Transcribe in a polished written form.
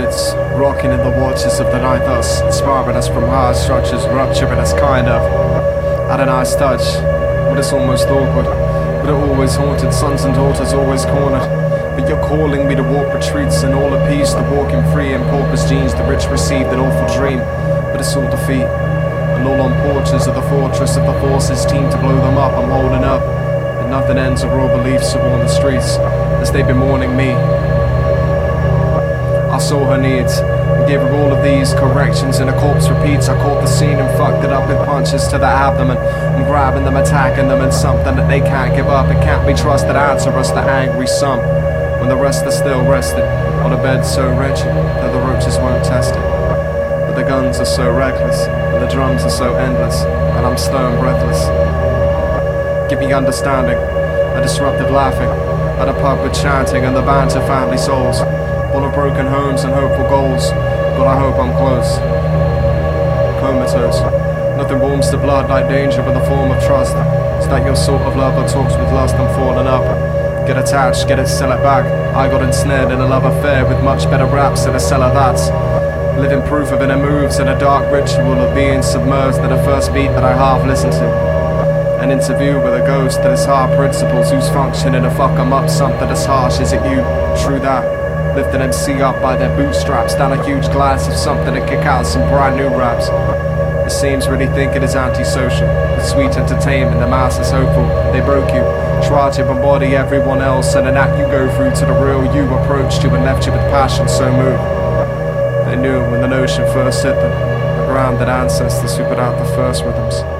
pyramids, rocking in the watches of the night, thus inspiring us from higher structures, rupturing us kind of. Had a nice touch, but it's almost awkward. But it always haunted, sons and daughters always cornered. But you're calling me to walk retreats and all appease the walking free in paupers' jeans. The rich received an awful dream, but it's all defeat. And all on porches of the fortress of the forces team to blow them up. I'm holding up, but nothing ends of raw beliefs who on the streets as they've been mourning me. I saw her needs and gave her all of these corrections, and a corpse repeats. I caught the scene and fucked it up with punches to the abdomen. I'm grabbing them, attacking them, and something that they can't give up. It can't be trusted, answer us the angry sum. When the rest are still rested on a bed so wretched that the roaches won't test it. But the guns are so reckless and the drums are so endless, and I'm stone breathless. Give me understanding, a disruptive laughing at a pub with chanting and the banter family souls. Full of broken homes and hopeful goals, but I hope I'm close. Comatose. Nothing warms the blood like danger with a form of trust. It's that your sort of lover talks with lust and falling up. Get attached, get it, sell it back. I got ensnared in a love affair with much better raps than a seller that's living proof of inner moves and a dark ritual of being submerged in the first beat that I half listen to. An interview with a ghost that has hard principles, who's functioning to fuck 'em up. Something as harsh as it you, true that. Lift an MC up by their bootstraps, down a huge glass of something to kick out some brand new raps. It seems really think it is antisocial. The sweet entertainment, the mass is hopeful. They broke you, tried to embody everyone else, and an act you go through to the real you approached you and left you with passion so moved. They knew when the notion first hit them, the grounded ancestors who put out the first rhythms.